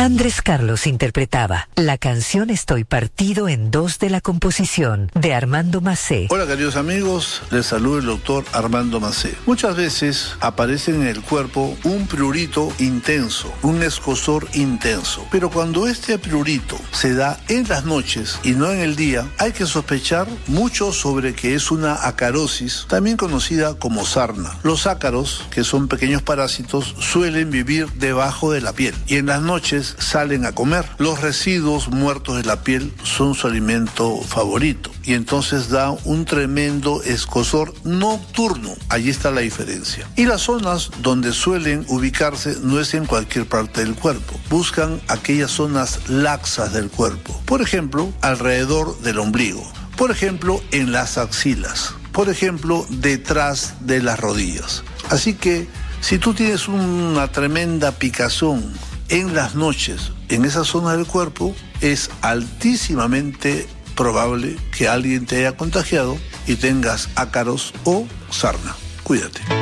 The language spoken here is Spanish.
Andrés Carlos interpretaba la canción Estoy partido en dos de la composición de Armando Macé. Hola queridos amigos, les saluda el doctor Armando Macé. Muchas veces aparece en el cuerpo un prurito intenso, un escozor intenso, pero cuando este prurito se da en las noches y no en el día, hay que sospechar mucho sobre que es una acarosis, también conocida como sarna. Los ácaros, que son pequeños parásitos, suelen vivir debajo de la piel y en las noches salen a comer. Los residuos muertos de la piel son su alimento favorito y entonces da un tremendo escozor nocturno. Allí está la diferencia. Y las zonas donde suelen ubicarse no es en cualquier parte del cuerpo. Buscan aquellas zonas laxas del cuerpo. Por ejemplo, alrededor del ombligo. Por ejemplo, en las axilas. Por ejemplo, detrás de las rodillas. Así que, si tú tienes una tremenda picazón en las noches, en esa zona del cuerpo, es altísimamente probable que alguien te haya contagiado y tengas ácaros o sarna. Cuídate.